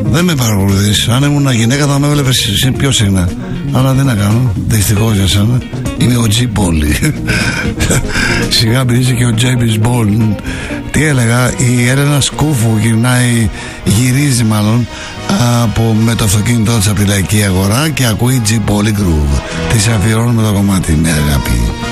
Δεν με παρακολουθείς. Αν ήμουν γυναίκα θα με έβλεπες πιο συχνά. Αλλά δεν να κάνω. Δυστυχώς για σένα. Είμαι ο Τζι Πόλι. Σιγά μην είσαι και ο Τζέιμις Μπόλ. Τι έλεγα, η Έλενα Σκούφου γυρίζει μάλλον με το αυτοκίνητό της από τη Λαϊκή Αγορά και ακούει Τζι Πόλι Groove. Της αφιερώνουμε το κομμάτι με αγάπη.